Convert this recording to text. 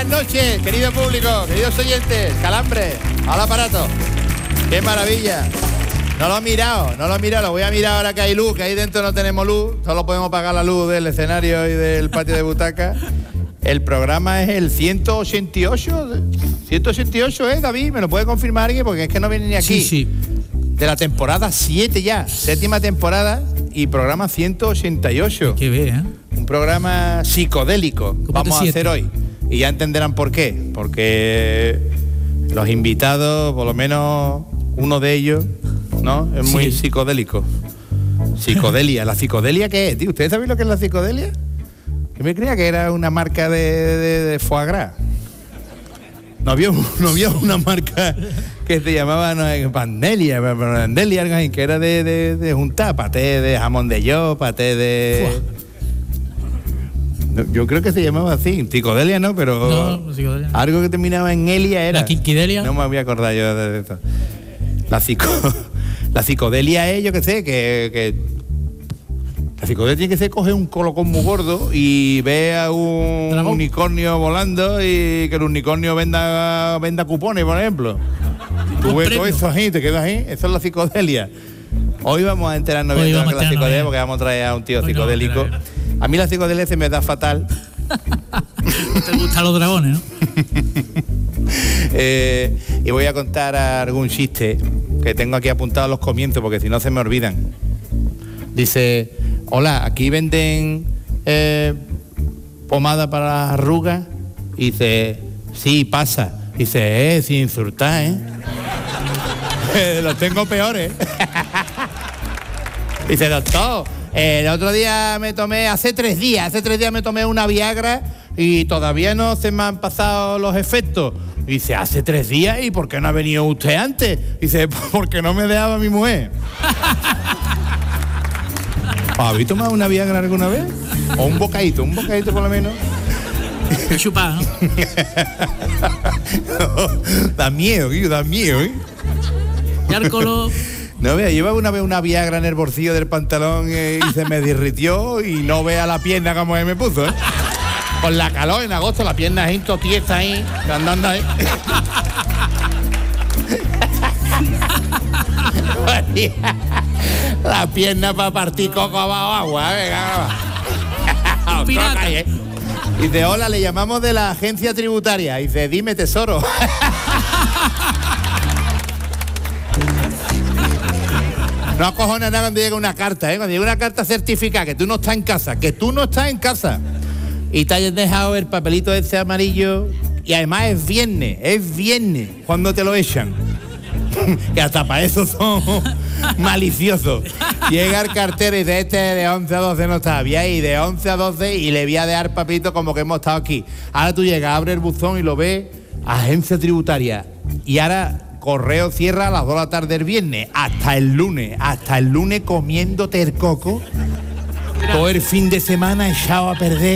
Buenas noches, querido público, queridos oyentes, Calambre, al aparato. ¡Qué maravilla! No lo he mirado, lo voy a mirar ahora que hay luz, que ahí dentro no tenemos luz, solo podemos pagar la luz del escenario y del patio de butaca. El programa es el 188, 188 David, ¿me lo puede confirmar alguien? Porque es que no viene ni aquí. Sí. De la temporada 7 ya, 7ª temporada y programa 188. Qué ve, ¿eh? Un programa psicodélico vamos a hacer hoy. Y ya entenderán por qué. Porque los invitados, por lo menos uno de ellos, ¿no? Es muy psicodélico. Psicodelia. ¿La psicodelia qué es, tío? ¿Ustedes saben lo que es la psicodelia? Yo me creía que era una marca de foie gras. No había una marca que se llamaba Pandelia, algo así, que era de juntar paté de jamón de yo, paté de... No, yo creo que se llamaba así, psicodelia no, pero no, psicodelia no. Algo que terminaba en elia era... ¿La quinquidelia? No me voy a acordar yo de esto. La psicodelia es, yo qué sé, que la psicodelia tiene que ser coger un colocón muy gordo y ve a un unicornio volando y que el unicornio venda cupones, por ejemplo. Tú ves todo eso ahí, te quedas ahí, eso es la psicodelia. Hoy vamos a enterarnos bien de lo que es la psicodelia, porque vamos a traer a un tío psicodélico. A mí la psicodelia se me da fatal. ¿Te gustan los dragones, no? Y voy a contar algún chiste que tengo aquí apuntado a los comienzos, porque si no se me olvidan. Dice, hola, aquí venden pomada para las arrugas. Y dice, sí, pasa. Dice, sin insultar, los tengo peores. Dice, doctor, el otro día me tomé, hace 3 días me tomé una Viagra y todavía no se me han pasado los efectos. Dice, hace 3 días, ¿y por qué no ha venido usted antes? Dice, porque no me dejaba mi mujer. ¿Habéis tomado una Viagra alguna vez? O un bocadito por lo menos. Chupado, ¿no? Da miedo, ¿eh? Y al color... No vea, llevaba una vez una Viagra en el bolsillo del pantalón y se me derritió y no vea la pierna como me puso, ¿eh? Con la calor en agosto, la pierna es tiesta ahí, andando ahí. La pierna para partir coco abajo agua, venga. Pirata. Dice, hola, le llamamos de la agencia tributaria. Dice, dime, tesoro. No acojona nada cuando llega una carta, Cuando llega una carta certificada que tú no estás en casa, y te hayas dejado el papelito ese amarillo, y además es viernes, cuando te lo echan. Que hasta para eso son maliciosos. Llega el cartero y dice, este de 11 a 12 no está, había ahí de 11 a 12 y le voy a dejar papelito como que hemos estado aquí. Ahora tú llegas, abres el buzón y lo ves, agencia tributaria, y ahora correo cierra a las 2 de la tarde el viernes, hasta el lunes comiéndote el coco, todo el fin de semana echado a perder.